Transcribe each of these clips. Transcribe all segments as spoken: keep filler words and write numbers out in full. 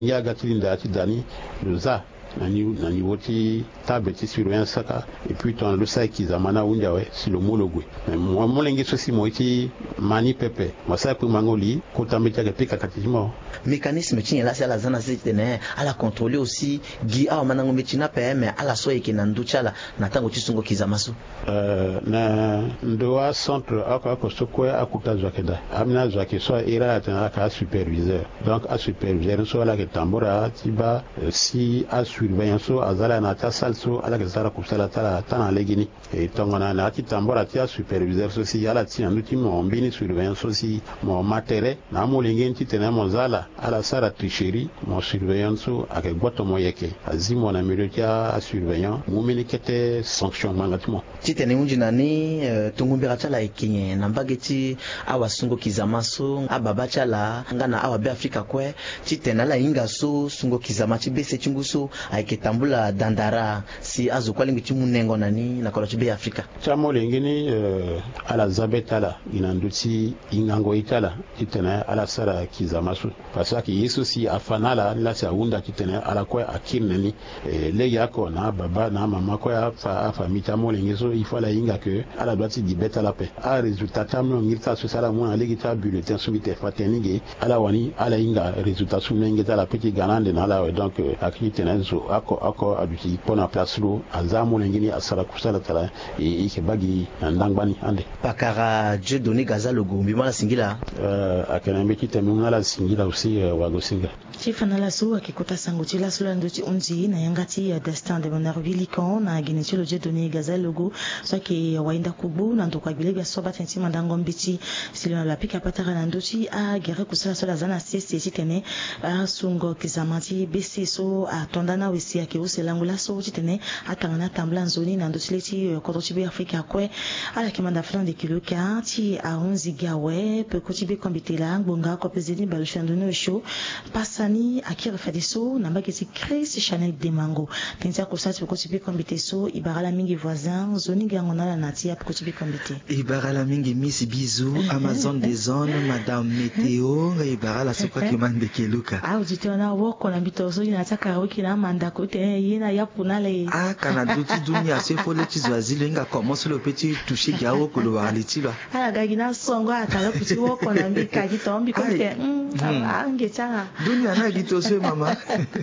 ya gatilinda ati dani luza nani nani woti table ti surveillance saka et puis ton le sai kizamana unja we si le mologwe mo molengi so si moiti mani pepe masa ku mangoli ko tambeta ke pika katimo mécanisme tini la sala zana zitene ala contrôler aussi gi a manango metina pe mais ala so yake na nduchala na tango tisungo kizamasu euh na ndoa centre aka ko sokwe akuta zwakeda amina zwake so ira atana ka superviseur donc a superviseur so ala ke tambora tiba si a surveillance azala na ta salso ala ke sara kusala tala tana legini e tongona na ti tambora ti a superviseur so si ala ti andu ti mo mbini surveillance so si mo matere na mo lengenti tena mo zala ala sara tricherie mo surveillance so ake goto mo yeke azimo na militia a surveillant mo mini kete sanction mangatimo ti tene unji nani uh, tungumbira chala ikinye na mbageti awa sungo kizamaso ababa chala ngana awa be Afrika kwe ti tene la inga so sungo kizama ti bese chinguso aike tambula dandara si azu kwa lingi ti munengo nani na kolo ti be Afrika chamo lengini uh, ala zabetala inanduti ingango itala ti tene ala sara kizamaso parce que yesu si afanala la sa unda ti tene ala kwe akirneni e, le yako na baba na mama kwe afa afa mitamo lengi so il faut la inga que ala doit di beta la paix a résultat tam ngirta so sala mo ale gita bulletin so bite fatenige ala wani ala inga résultat so ngeta la petit ganande na la donc akiti tenazo ako ako aduti pona place lo azamo lengini asara kusala tala e ke bagi ndangbani ande pakara Dieu donné gaza le gombi mala singila euh akana mbeki temu ngala singila aussi uh, wagosinga chifana la so akikuta sango chila sula ndochi unji na yangati ya destin de monarvili kon na gineti le Dieu donné gaza logo so ke wainda kubu na ndokwa bilega soba tenti mandango mbichi silima la pika patara na ndochi a gere kusala sola zana sisi sitene a sungo kizamati bisi so a tondana wisi ya keuse langu la so titene atangana tambla nzoni na ndochi leti kotochi be Afrika kwe ala kimanda flan de kilo ka ti a onze gawe pe kotibe kombitela ngbonga ko pezeni balushandono show pasani akira fadiso na mbaketi Chris Chanel de Mango tentia ko sati ko tibe kombite so ibarala mingi voisin zoni gangona la natia ko tibe kombite ibarala mingi Miss Bisou Amazon des zones madame météo ibarala sopa ki mande keluka ah ujitona woko na bitozo inataka wiki na manda ko te yina yapuna le ah kana duti dunia se fole ti zwazile nga commence le petit toucher gawo ko lo waliti lo ala gagina songo atala kuti woko na mbika gitombi ko te mm angechanga dunia na gitoso mama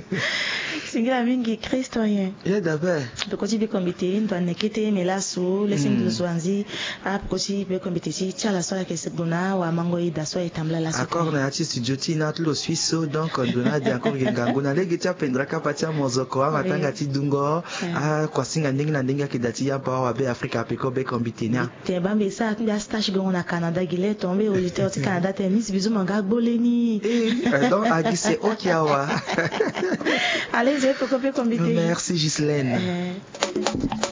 singira mingi Christoyen ya dabe bekoti be kombite ndo nekete melaso lesing de zwanzi a bekoti be kombite ci chala so ke seguna wa mango ida so etamla la accord na ati studio ti na tlo suisse donc dona de encore ngango na legi cha pendra kapatia mozoko wa matanga ti dungo a kwasinga ndingi na ndingi kidati ya pa wa be Afrika pe ko be kombite nya te bambe sa nda stage go na Canada gile tombe auditeur ti Canada te Miss Bisou manga boleni eh donc a gise okiawa allez je peux copier kombite merci Ghislaine. Euh...